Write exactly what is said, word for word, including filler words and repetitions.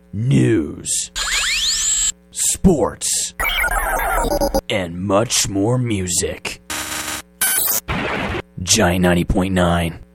news, sports, and much more music. Giant ninety point nine.